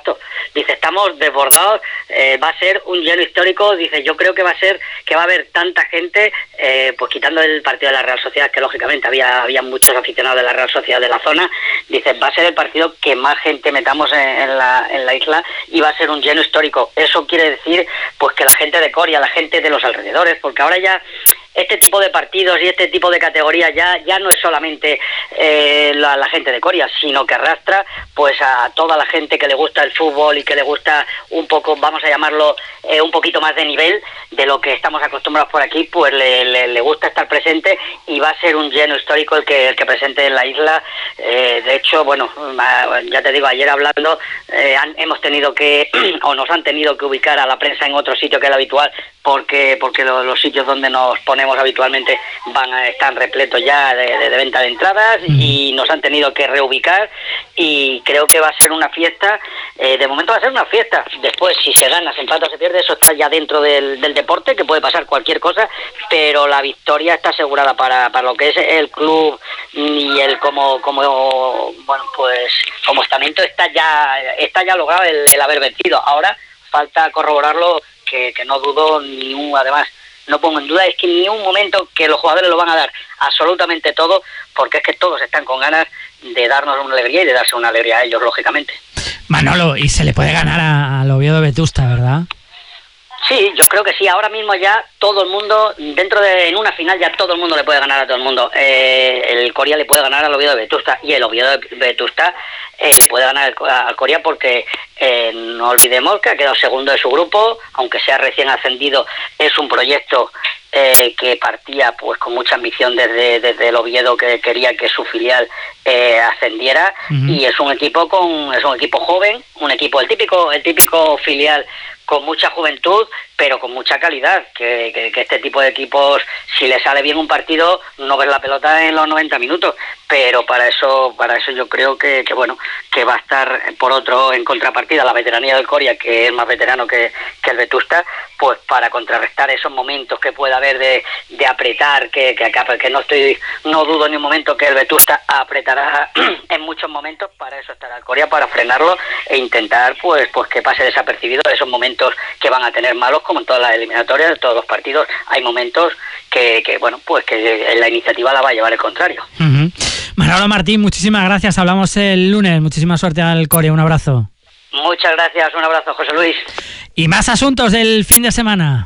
esto. Dice, estamos desbordados, va a ser un lleno histórico. Dice, yo creo que va a haber tanta gente, pues quitando el partido de la Real Sociedad, que lógicamente había muchos aficionados de la Real Sociedad de la zona. Dice, va a ser el partido que más gente metamos en la isla y va a ser un lleno histórico. Eso quiere decir pues que la gente de Coria, la gente de los alrededores, porque ahora ya este tipo de partidos y este tipo de categorías ya no es solamente la gente de Coria, sino que arrastra pues a toda la gente que le gusta el fútbol y que le gusta un poco, vamos a llamarlo, un poquito más de nivel de lo que estamos acostumbrados por aquí, pues le gusta estar presente, y va a ser un lleno histórico el que presente en la isla. De hecho, bueno, ya te digo, ayer hablando, hemos tenido que, o nos han tenido que ubicar a la prensa en otro sitio que el habitual, porque los sitios donde nos ponemos habitualmente están repletos ya de venta de entradas, y nos han tenido que reubicar, y creo que va a ser una fiesta. De momento va a ser una fiesta. Después, si se gana, se empata o se pierde, eso está ya dentro del deporte, que puede pasar cualquier cosa, pero la victoria está asegurada para lo que es el club, y el como bueno, pues como estamento está ya logrado el haber vencido. Ahora falta corroborarlo, que no dudo además no pongo en duda, es que en ningún momento que los jugadores lo van a dar absolutamente todo, porque es que todos están con ganas de darnos una alegría y de darse una alegría a ellos, lógicamente. Manolo, y se le puede ganar al Oviedo Vetusta, ¿verdad? Sí, yo creo que sí. Ahora mismo ya todo el mundo, en una final ya todo el mundo le puede ganar a todo el mundo. El Coria le puede ganar al Oviedo de Vetusta, y el Oviedo de Vetusta puede ganar al Coria, porque no olvidemos que ha quedado segundo de su grupo, aunque sea recién ascendido. Es un proyecto que partía pues con mucha ambición desde el Oviedo, que quería que su filial ascendiera, y es un equipo joven, un equipo el típico filial con mucha juventud, pero con mucha calidad, que este tipo de equipos, si le sale bien un partido, no ves la pelota en los 90 minutos, pero para eso yo creo que bueno, que va a estar por otro, en contrapartida, la veteranía del Coria, que es más veterano que el Vetusta, pues para contrarrestar esos momentos que pueda haber de apretar, que no dudo ni un momento que el Vetusta apretará en muchos momentos. Para eso estará el Coria, para frenarlo e intentar pues que pase desapercibido esos momentos que van a tener malos, como en todas las eliminatorias, en todos los partidos. Hay momentos que bueno, pues que la iniciativa la va a llevar el contrario. Manolo Martín, muchísimas gracias. Hablamos el lunes. Muchísima suerte al Coria. Un abrazo. Muchas gracias. Un abrazo, José Luis. Y más asuntos del fin de semana.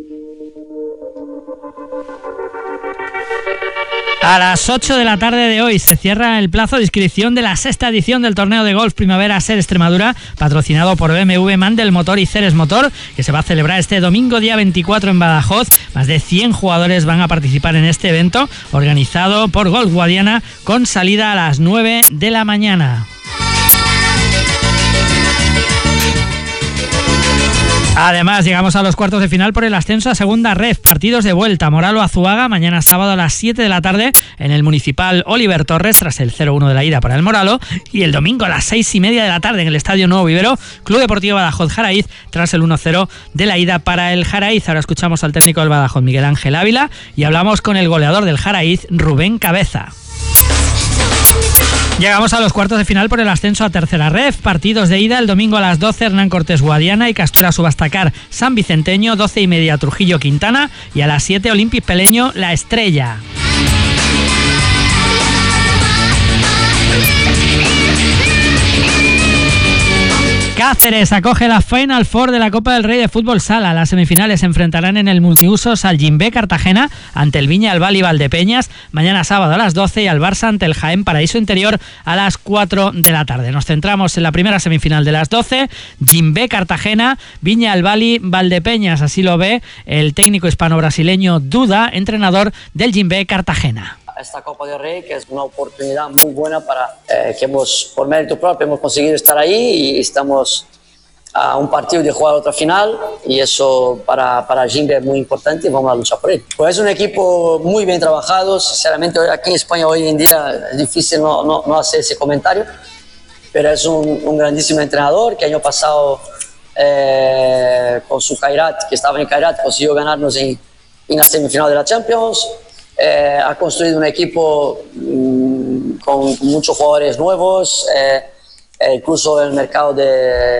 A las 8 de la tarde de hoy se cierra el plazo de inscripción de la 6ª edición del torneo de golf Primavera Ser Extremadura, patrocinado por BMW, Mandel Motor y Ceres Motor, que se va a celebrar este domingo día 24 en Badajoz. Más de 100 jugadores van a participar en este evento, organizado por Golf Guadiana, con salida a las 9 de la mañana. Además, llegamos a los cuartos de final por el ascenso a segunda ref. Partidos de vuelta. Moralo-Azuaga, mañana sábado a las 7 de la tarde en el Municipal Oliver Torres, tras el 0-1 de la ida para el Moralo. Y el domingo a las 6:30 de la tarde en el Estadio Nuevo Vivero, Club Deportivo Badajoz Jaraiz, tras el 1-0 de la ida para el Jaraiz. Ahora escuchamos al técnico del Badajoz, Miguel Ángel Ávila, y hablamos con el goleador del Jaraiz, Rubén Cabeza. Llegamos a los cuartos de final por el ascenso a tercera ref. Partidos de ida: el domingo a las 12 Hernán Cortés Guadiana y Castuera Subastacar San Vicenteño, 12:30 Trujillo Quintana, y a las 7 Olympic Peleño La Estrella. Cáceres acoge la Final Four de la Copa del Rey de Fútbol Sala. Las semifinales se enfrentarán en el multiusos al Jimbe Cartagena ante el Viña Albal y Valdepeñas mañana sábado a las 12, y al Barça ante el Jaén Paraíso Interior a las 4 de la tarde. Nos centramos en la primera semifinal de las 12, Jimbe Cartagena, Viña Albal y Valdepeñas. Así lo ve el técnico hispano-brasileño Duda, entrenador del Jimbe Cartagena. Esta Copa del Rey, que es una oportunidad muy buena para que por mérito propio hemos conseguido estar ahí, y estamos a un partido de jugar otra final, y eso para Jimbe es muy importante, y vamos a luchar por él. Pues es un equipo muy bien trabajado. Sinceramente, aquí en España hoy en día es difícil no hacer ese comentario, pero es un grandísimo entrenador que el año pasado con su Kairat, que estaba en Kairat, consiguió ganarnos en la semifinal de la Champions. Ha construido un equipo con muchos jugadores nuevos, incluso en el mercado de